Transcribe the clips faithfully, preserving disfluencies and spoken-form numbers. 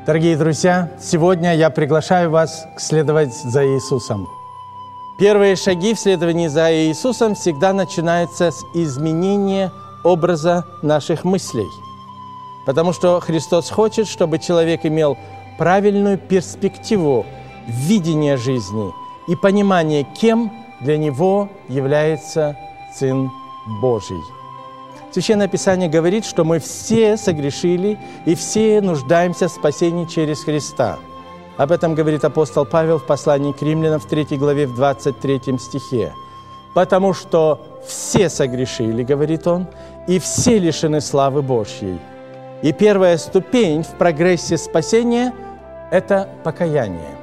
Дорогие друзья, сегодня я приглашаю вас следовать за Иисусом. Первые шаги в следовании за Иисусом всегда начинаются с изменения образа наших мыслей. Потому что Христос хочет, чтобы человек имел правильную перспективу видения жизни и понимание, кем для него является Сын Божий. Священное Писание говорит, что мы все согрешили и все нуждаемся в спасении через Христа. Об этом говорит апостол Павел в послании к Римлянам в третьей главе, в двадцать третьем стихе. «Потому что все согрешили, — говорит он, — и все лишены славы Божьей». И первая ступень в прогрессе спасения – это покаяние.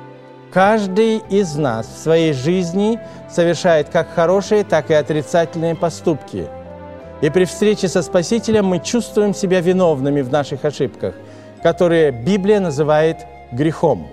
Каждый из нас в своей жизни совершает как хорошие, так и отрицательные поступки. И при встрече со Спасителем мы чувствуем себя виновными в наших ошибках, которые Библия называет грехом.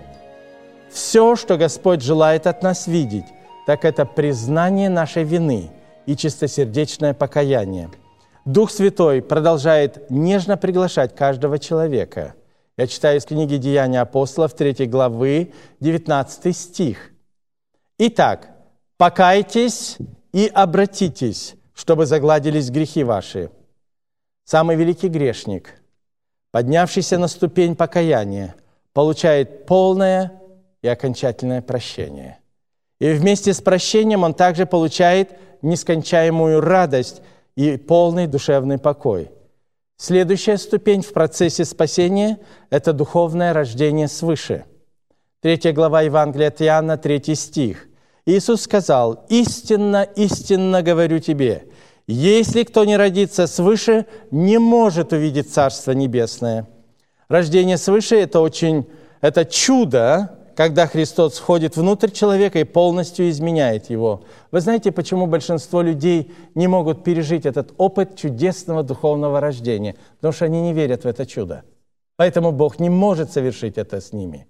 Все, что Господь желает от нас видеть, так это признание нашей вины и чистосердечное покаяние. Дух Святой продолжает нежно приглашать каждого человека. Я читаю из книги «Деяния апостолов», третьей главы, девятнадцатый стих. «Итак, покайтесь и обратитесь, чтобы загладились грехи ваши». Самый великий грешник, поднявшийся на ступень покаяния, получает полное и окончательное прощение. И вместе с прощением он также получает нескончаемую радость и полный душевный покой. Следующая ступень в процессе спасения – это духовное рождение свыше. Третья глава Евангелия от Иоанна, третий стих. Иисус сказал: «Истинно, истинно говорю тебе, если кто не родится свыше, не может увидеть Царство Небесное». Рождение свыше – это очень, это чудо, когда Христос входит внутрь человека и полностью изменяет его. Вы знаете, почему большинство людей не могут пережить этот опыт чудесного духовного рождения? Потому что они не верят в это чудо. Поэтому Бог не может совершить это с ними.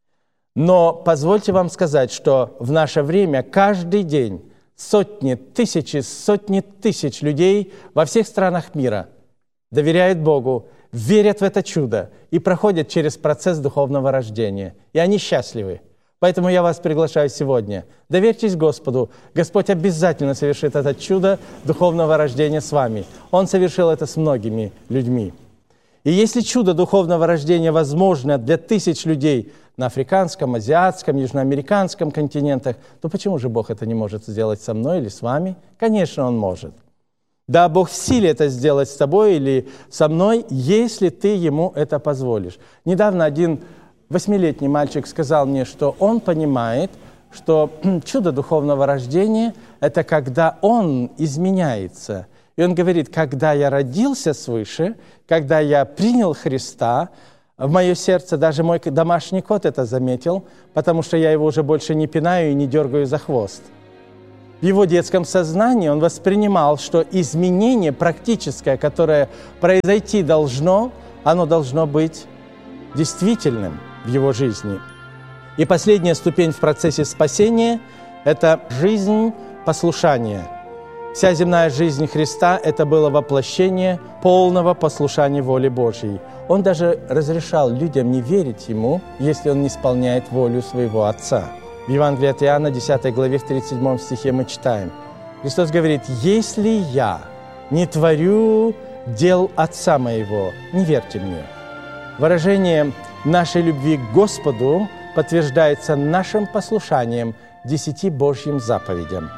Но позвольте вам сказать, что в наше время каждый день сотни, тысячи, сотни тысяч людей во всех странах мира доверяют Богу, верят в это чудо и проходят через процесс духовного рождения. И они счастливы. Поэтому я вас приглашаю сегодня. Доверьтесь Господу. Господь обязательно совершит это чудо духовного рождения с вами. Он совершил это с многими людьми. И если чудо духовного рождения возможно для тысяч людей на африканском, азиатском, южноамериканском континентах, то почему же Бог это не может сделать со мной или с вами? Конечно, Он может. Да, Бог в силе это сделать с тобой или со мной, если ты Ему это позволишь. Недавно один восьмилетний мальчик сказал мне, что он понимает, что чудо духовного рождения – это когда он изменяется. И он говорит: когда я родился свыше, когда я принял Христа в мое сердце, даже мой домашний кот это заметил, потому что я его уже больше не пинаю и не дергаю за хвост. В его детском сознании он воспринимал, что изменение практическое, которое произойти должно, оно должно быть действительным в его жизни. И последняя ступень в процессе спасения – это жизнь послушания. Вся земная жизнь Христа – это было воплощение полного послушания воле Божьей. Он даже разрешал людям не верить Ему, если Он не исполняет волю своего Отца. В Евангелии от Иоанна, десятой главе, в тридцать седьмом стихе мы читаем. Христос говорит: «Если я не творю дел Отца моего, не верьте мне». Выражение нашей любви к Господу подтверждается нашим послушанием десяти Божьим заповедям.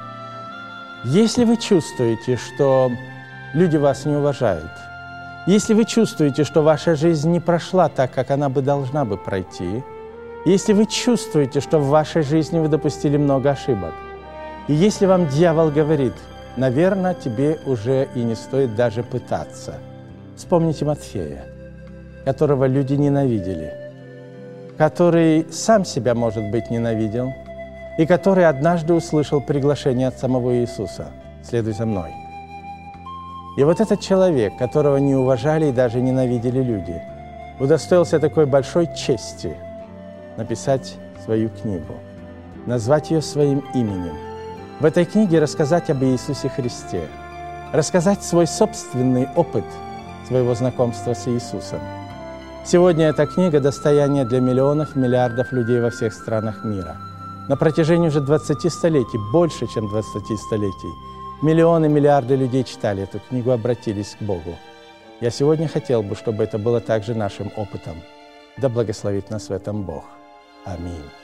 Если вы чувствуете, что люди вас не уважают, если вы чувствуете, что ваша жизнь не прошла так, как она бы должна бы пройти, если вы чувствуете, что в вашей жизни вы допустили много ошибок, и если вам дьявол говорит: наверное, тебе уже и не стоит даже пытаться, вспомните Матфея, которого люди ненавидели, который сам себя, может быть, ненавидел, и который однажды услышал приглашение от самого Иисуса: «Следуй за мной». И вот этот человек, которого не уважали и даже ненавидели люди, удостоился такой большой чести написать свою книгу, назвать ее своим именем. В этой книге рассказать об Иисусе Христе, рассказать свой собственный опыт своего знакомства с Иисусом. Сегодня эта книга – достояние для миллионов, миллиардов людей во всех странах мира. На протяжении уже двадцати столетий, больше, чем двадцати столетий, миллионы, миллиарды людей читали эту книгу, обратились к Богу. Я сегодня хотел бы, чтобы это было также нашим опытом. Да благословит нас в этом Бог. Аминь.